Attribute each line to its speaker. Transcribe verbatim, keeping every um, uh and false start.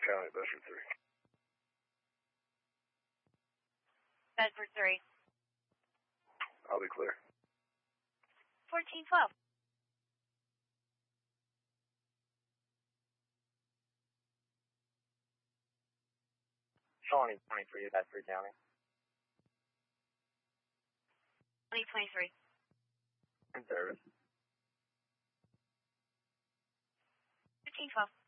Speaker 1: County, Bedford three.
Speaker 2: Bedford three.
Speaker 1: I'll be clear.
Speaker 2: fourteen twelve.
Speaker 3: Shawnee twenty-three, Bedford County.
Speaker 2: twenty twenty-three.
Speaker 3: In service.
Speaker 2: fifteen twelve.